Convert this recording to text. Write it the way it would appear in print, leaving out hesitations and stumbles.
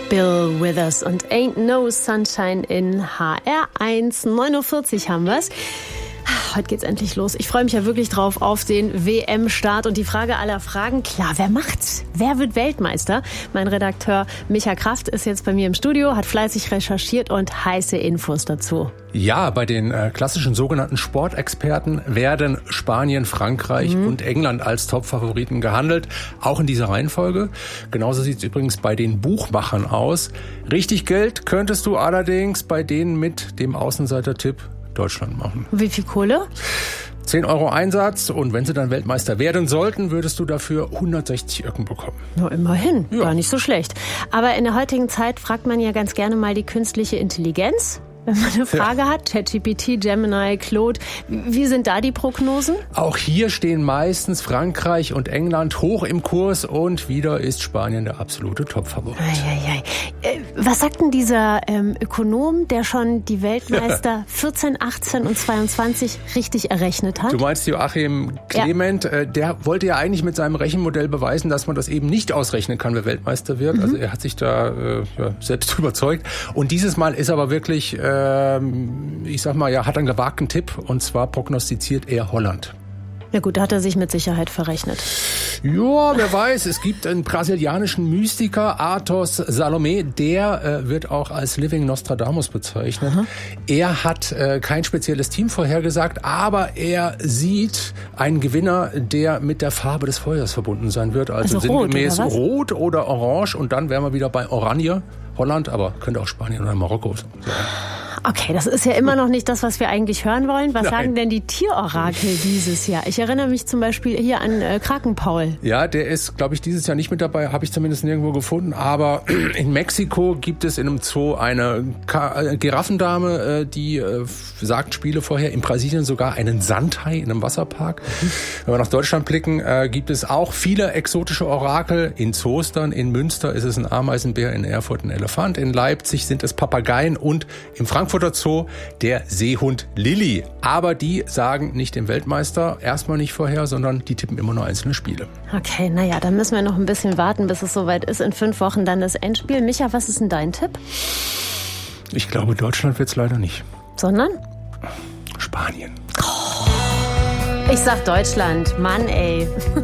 Bill Withers und Ain't No Sunshine in HR1. 9:40 Uhr haben wir's. Heute geht's endlich los. Ich freue mich ja wirklich drauf auf den WM-Start und die Frage aller Fragen. Klar, wer macht's? Wer wird Weltmeister? Mein Redakteur Micha Kraft ist jetzt bei mir im Studio, hat fleißig recherchiert und heiße Infos dazu. Ja, bei den klassischen sogenannten Sportexperten werden Spanien, Frankreich und England als Top-Favoriten gehandelt. Auch in dieser Reihenfolge. Genauso sieht's übrigens bei den Buchmachern aus. Richtig Geld könntest du allerdings bei denen mit dem Außenseiter-Tipp Deutschland machen. Wie viel Kohle? 10 € Einsatz und wenn sie dann Weltmeister werden sollten, würdest du dafür 160 Öcken bekommen. Na, immerhin. Ja. Gar nicht so schlecht. Aber in der heutigen Zeit fragt man ja ganz gerne mal die künstliche Intelligenz. Wenn man eine Frage hat, ChatGPT, Gemini, Claude, wie sind da die Prognosen? Auch hier stehen meistens Frankreich und England hoch im Kurs und wieder ist Spanien der absolute Topfavorit. Was sagt denn dieser Ökonom, der schon die Weltmeister 14, 18 und 22 richtig errechnet hat? Du meinst Joachim Clement, der wollte ja eigentlich mit seinem Rechenmodell beweisen, dass man das eben nicht ausrechnen kann, wer Weltmeister wird. Also er hat sich da selbst überzeugt. Und dieses Mal ist aber wirklich, ich sag mal, hat einen gewagten Tipp und zwar prognostiziert er Holland. Ja gut, da hat er sich mit Sicherheit verrechnet. Ja, wer weiß, es gibt einen brasilianischen Mystiker, Athos Salomé, der wird auch als Living Nostradamus bezeichnet. Aha. Er hat kein spezielles Team vorhergesagt, aber er sieht einen Gewinner, der mit der Farbe des Feuers verbunden sein wird. Also sinngemäß rot oder orange und dann wären wir wieder bei Oranje. Holland, aber könnte auch Spanien oder Marokko sein. Okay, das ist ja immer noch nicht das, was wir eigentlich hören wollen. Was sagen denn die Tierorakel dieses Jahr? Ich erinnere mich zum Beispiel hier an Krakenpaul. Ja, der ist, glaube ich, dieses Jahr nicht mit dabei, habe ich zumindest nirgendwo gefunden. Aber in Mexiko gibt es in einem Zoo eine Giraffendame, die sagt Spiele vorher. In Brasilien sogar einen Sandhai in einem Wasserpark. Wenn wir nach Deutschland blicken, gibt es auch viele exotische Orakel. In Zoos dann, in Münster ist es ein Ameisenbär, in Erfurt ein Elefant, in Leipzig sind es Papageien und im Frankfurter Zoo der Seehund Lilly. Aber die sagen nicht dem Weltmeister erstmal nicht vorher, sondern die tippen immer nur einzelne Spiele. Okay, naja, dann müssen wir noch ein bisschen warten, bis es soweit ist. In 5 Wochen dann das Endspiel. Micha, was ist denn dein Tipp? Ich glaube, Deutschland wird's leider nicht. Sondern? Spanien. Ich sag Deutschland. Mann, ey.